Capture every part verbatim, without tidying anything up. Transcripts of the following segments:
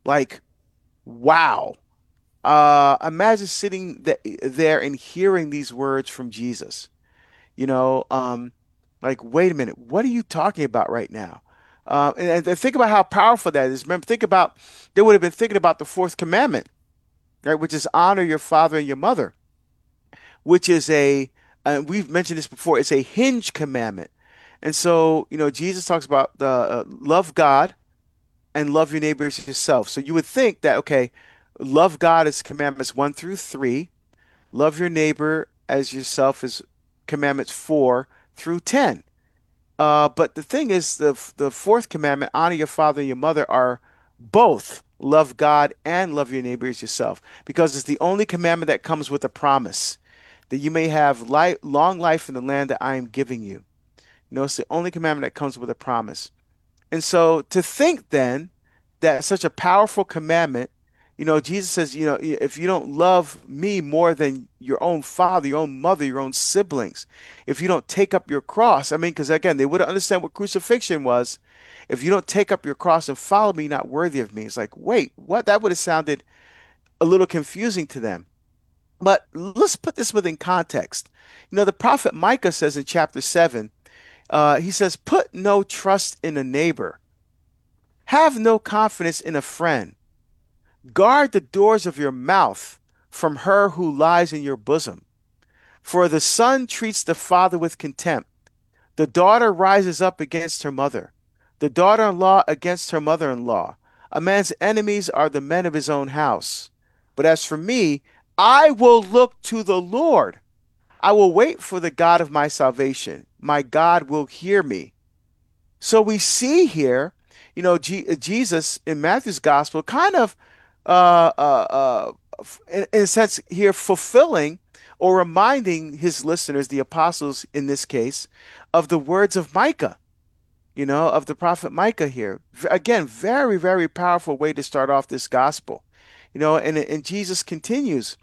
Like, wow. Uh, imagine sitting th there and hearing these words from Jesus. You know, um, like, wait a minute, what are you talking about right now? Uh, and, and think about how powerful that is. Remember, think about they would have been thinking about the fourth commandment, right, which is honor your father and your mother, which is a, and we've mentioned this before, it's a hinge commandment. And so, you know, Jesus talks about the uh, love God and love your neighbors as yourself. So you would think that, okay, love God is commandments one through three, love your neighbor as yourself is commandments four through ten. Uh, but the thing is, the the fourth commandment, honor your father and your mother, are both love God and love your neighbor as yourself, because it's the only commandment that comes with a promise that you may have life, long life in the land that I am giving you. You know, it's the only commandment that comes with a promise. And so to think then that such a powerful commandment, you know, Jesus says, you know, if you don't love me more than your own father, your own mother, your own siblings, if you don't take up your cross, I mean, because again, they wouldn't understand what crucifixion was. If you don't take up your cross and follow me, not worthy of me. It's like, wait, what? That would have sounded a little confusing to them. But let's put this within context. You know, the prophet Micah says in chapter seven, uh, he says, put no trust in a neighbor, have no confidence in a friend. Guard the doors of your mouth from her who lies in your bosom. For the son treats the father with contempt. The daughter rises up against her mother. The daughter-in-law against her mother-in-law. A man's enemies are the men of his own house. But as for me, I will look to the Lord. I will wait for the God of my salvation. My God will hear me. So we see here, you know, G Jesus in Matthew's gospel kind of, uh, uh, uh, in, in a sense, here fulfilling or reminding his listeners, the apostles in this case, of the words of Micah, you know, of the prophet Micah here. V- Again, very, very powerful way to start off this gospel, you know, and, and Jesus continues,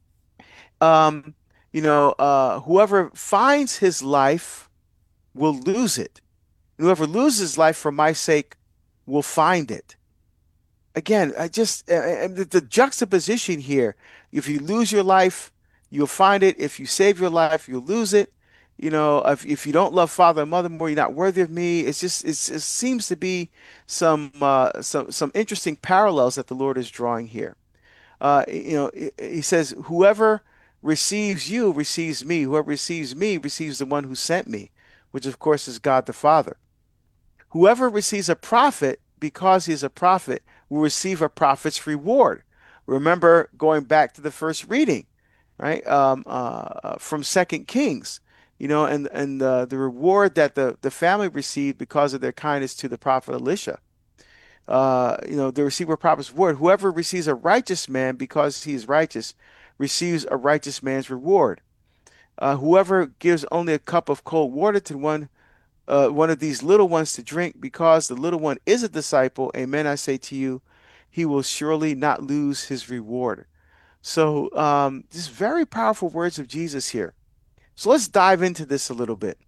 um, you know, uh, whoever finds his life will lose it. Whoever loses life for my sake will find it. Again, I just, uh, and the, the juxtaposition here, if you lose your life, you'll find it. If you save your life, you'll lose it. You know, if, if you don't love father and mother more, you're not worthy of me. It's just, it's, it seems to be some, uh, some, some interesting parallels that the Lord is drawing here. Uh, you know, he he says, whoever receives you receives me. Whoever receives me receives the one who sent me, which of course is God the Father. Whoever receives a prophet because he is a prophet will receive a prophet's reward. Remember going back to the first reading, right? Um, uh, from Second Kings, you know, and and uh, the reward that the the family received because of their kindness to the prophet Elisha. Uh, you know, they receive a prophet's reward. Whoever receives a righteous man because he is righteous receives a righteous man's reward. Uh, whoever gives only a cup of cold water to one uh, one of these little ones to drink, because the little one is a disciple, amen, I say to you, he will surely not lose his reward. So, um, just very powerful words of Jesus here. So let's dive into this a little bit.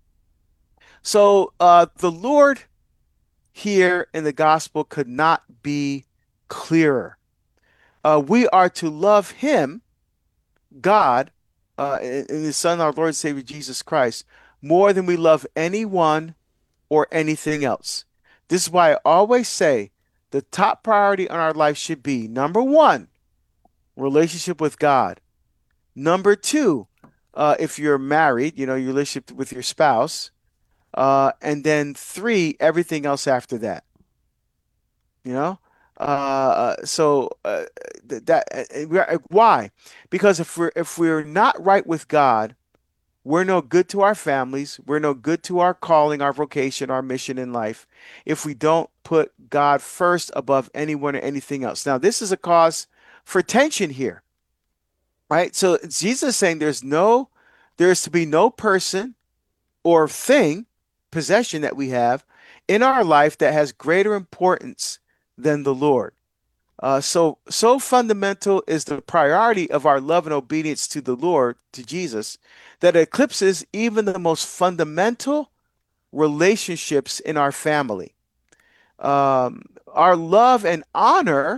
So, uh, the Lord here in the gospel could not be clearer. Uh, we are to love him, God, uh, and his son, our Lord and Savior Jesus Christ, more than we love anyone or anything else. This is why I always say the top priority on our life should be number one, relationship with God. Number two, uh, if you're married, you know, your relationship with your spouse. Uh, and then three, everything else after that, you know? Uh, so uh, th- that uh, we are- why? Because if we're if we're not right with God, we're no good to our families. We're no good to our calling, our vocation, our mission in life if we don't put God first above anyone or anything else. Now, this is a cause for tension here, right? So Jesus is saying there's no, there is to be no person or thing, possession that we have in our life that has greater importance than the Lord. Uh, so, so fundamental is the priority of our love and obedience to the Lord, to Jesus, that it eclipses even the most fundamental relationships in our family. Um, our love and honor